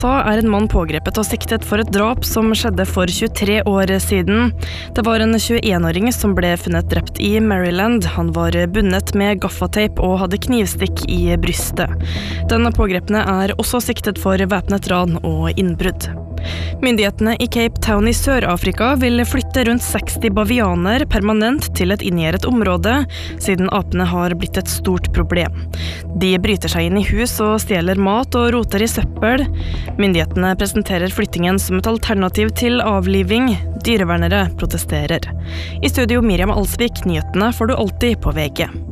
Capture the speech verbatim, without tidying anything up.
er en mann pågrepet og siktet for et drap som skjedde for tjuetre år siden. Det var en tjueen-åring som ble funnet drept i Maryland. Han var bundet med gaffateip og hadde knivstikk i brystet. Den pågrepne er også siktet for væpnet ran og innbrudd. Myndighetene i Cape Town i Sør-Afrika vil flytte rundt seksti bavianer permanent til et inngjerdet område, siden apene har blitt et stort problem. De bryter seg inn i hus og stjeler mat og roter i søppel. Myndighetene presenterer flyttingen som et alternativ til avliving. Dyrevernere protesterer. I studio Miriam Alsvik, nyhetene får du alltid på V G.